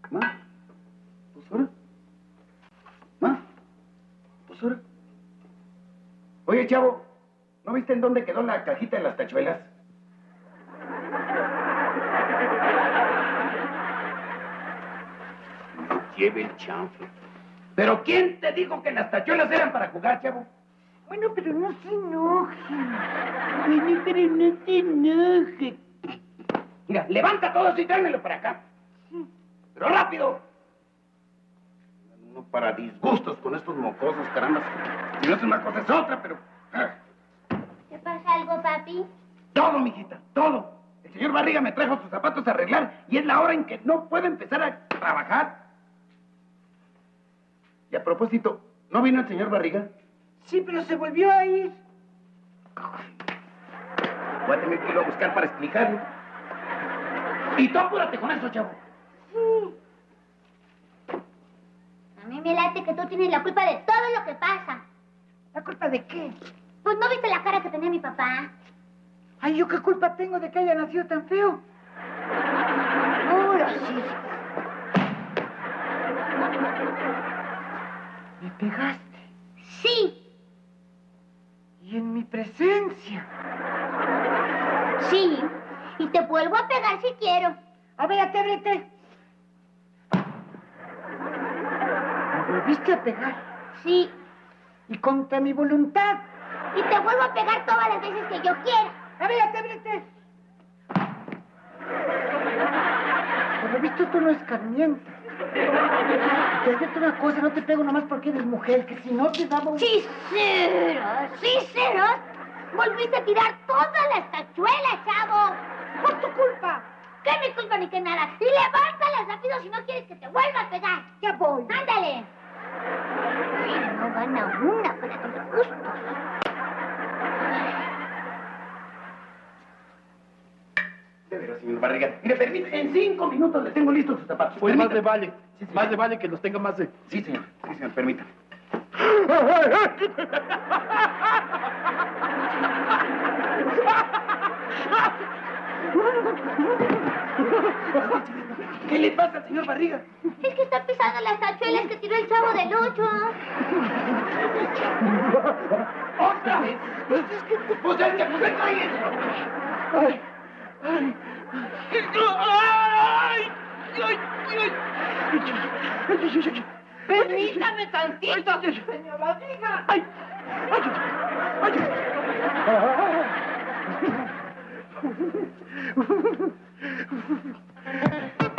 ¿Ma? ¿Pues ahora? ¿Ma? ¿Pues ahora? Oye, chavo, ¿no viste en dónde quedó la cajita de las tachuelas? Lleve el chanfle. ¿Pero quién te dijo que las tachuelas eran para jugar, chavo? Bueno, pero no se enoje. Bueno, pero no se enoje. Mira, levanta todo eso y tráemelo para acá. Sí. ¡Pero rápido! No para disgustos con estos mocosos, caramba. Si no es una cosa es otra, pero... ¿Te pasa algo, papi? Todo, mijita, todo. El señor Barriga me trajo sus zapatos a arreglar y es la hora en que no puedo empezar a trabajar. Y a propósito, ¿no vino el señor Barriga? Sí, pero se volvió a ir. Voy a tener que irlo a buscar para explicarle. Y tú apúrate con eso, chavo. Sí. A mí me late que tú tienes la culpa de todo lo que pasa. ¿La culpa de qué? Pues ¿no viste la cara que tenía mi papá? Ay, ¿yo qué culpa tengo de que haya nacido tan feo? Ahora sí. ¿Me pegaste? Sí, Y en mi presencia. sí. Y te vuelvo a pegar si quiero. A ver, atrévete. ¿Me volviste a pegar? Sí. Y contra mi voluntad. Y te vuelvo a pegar todas las veces que yo quiera. A ver, atrévete. Por lo visto tú no escarmientas. Te advierto una cosa, no te pego nomás porque eres mujer, que si no te daba un... Sí, ceros. Volviste a tirar todas las tachuelas, chavo. ¡Por tu culpa! ¿Qué mi culpa ni qué nada? Y levántalas rápido si no quieres que te vuelva a pegar. Ya voy. ¡Ándale! Ay, no gana una para tus gustos. De veras, señor Barriga. Mire, permítame, en 5 minutos le tengo listos sus zapatos. Pues más le Permítame. vale. Sí, señor. Más le vale que los tenga más de... Sí, señor, permítame. ¿Qué le pasa al señor Barriga? Es que está pisando las tachuelas que tiró el chavo del 8. ¡Otra vez! Pues es que... Pues es que... Pues cállese. ¡Ay! ¡Ay! ¡Ay! ¡Ay! ¡Ay! Permítame tantito, señor Barriga. ¡Ay! ¡Ay! ¡Ay!